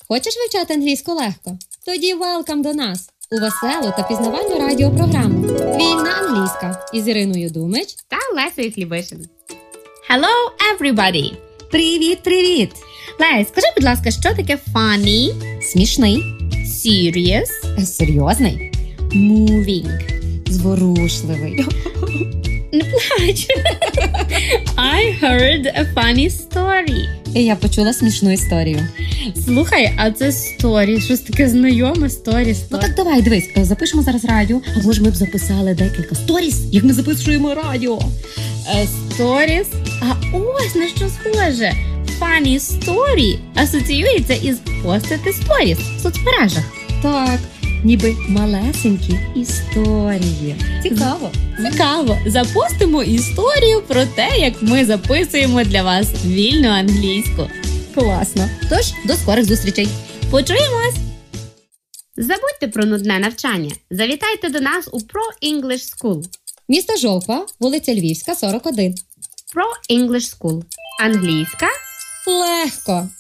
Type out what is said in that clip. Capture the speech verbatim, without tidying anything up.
Хочеш вивчати англійську легко? Тоді welcome до нас у веселу та пізнавальну радіопрограму «Вільна англійська» із Іриною Думич та Лесею Хлібишин. Hello, everybody! Привіт-привіт! Лесь, скажи, будь ласка, що таке funny, Смішний, serious, серйозний, moving? зворушливий. Не плач! I heard a funny story. І я почула смішну історію. Слухай, а це сторі, щось таке знайоме, сторі, Ну сторі. так давай, дивись, запишемо зараз радіо, а може ми б записали декілька сторіс, як ми записуємо радіо. Сторіс? А ось на що схоже. Funny story асоціюється із постити сторіс в соцмережах. Так, ніби малесенькі історії. Цікаво. Цікаво. Запостимо історію про те, як ми записуємо для вас вільну англійську. Класно. Тож, до скорих зустрічей. Почуємось! Забудьте про нудне навчання. Завітайте до нас у Pro English School. Місто Жовква, вулиця Львівська, сорок один. Pro English School. Англійська Легко.